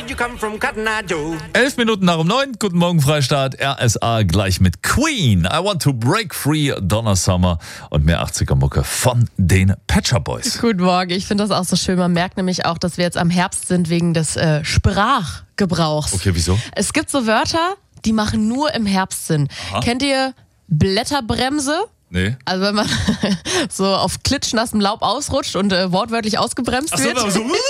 you come from, Cotton Eye Joe? 11 Minuten nach um 9. Guten Morgen, Freistaat. RSA gleich mit Queen. I want to break free, Donna Summer und mehr 80er-Mucke von den Pet Shop Boys. Guten Morgen, ich finde das auch so schön. Man merkt nämlich auch, dass wir jetzt am Herbst sind wegen des Sprachgebrauchs. Okay, wieso? Es gibt so Wörter, die machen nur im Herbst Sinn. Aha. Kennt ihr Blätterbremse? Nee. Also wenn man so auf klitschnassem Laub ausrutscht und wortwörtlich ausgebremst wird.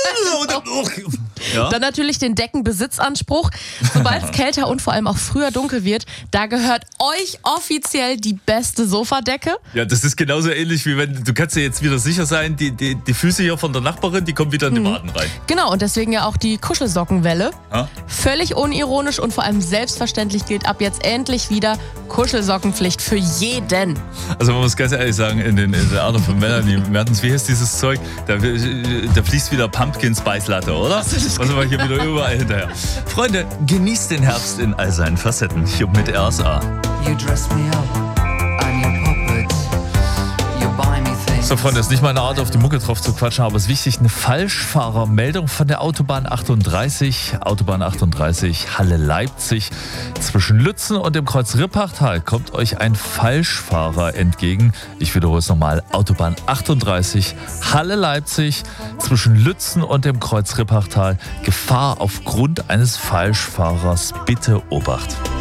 Ja. Dann natürlich den Deckenbesitzanspruch. Sobald es kälter und vor allem auch früher dunkel wird, da gehört euch offiziell die beste Sofadecke. Ja, das ist genauso ähnlich wie wenn, du kannst dir jetzt wieder sicher sein, die Füße hier von der Nachbarin, die kommen wieder in die Waden rein. Genau, und deswegen ja auch die Kuschelsockenwelle. Ha? Völlig unironisch und vor allem selbstverständlich gilt ab jetzt endlich wieder Kuschelsockenpflicht für jeden. Also man muss ganz ehrlich sagen, in der Art von Melanie Mertens, wie heißt dieses Zeug? Da fließt wieder Pumpkin Spice Latte, oder? Was war hier wieder überall hinterher. Freunde, genießt den Herbst in all seinen Facetten. Hier mit RSA. You dress me up, I'm your puppet. You buy me things. So, Freunde, ist nicht meine Art, auf die Mucke drauf zu quatschen, aber es ist wichtig, eine Falschfahrermeldung von der Autobahn 38. Autobahn 38, Halle-Leipzig. Zwischen Lützen und dem Kreuz Rippachtal kommt euch ein Falschfahrer entgegen. Ich wiederhole es nochmal. Autobahn 38, Halle-Leipzig. Zwischen Lützen und dem Kreuz Rippachtal. Gefahr aufgrund eines Falschfahrers. Bitte Obacht.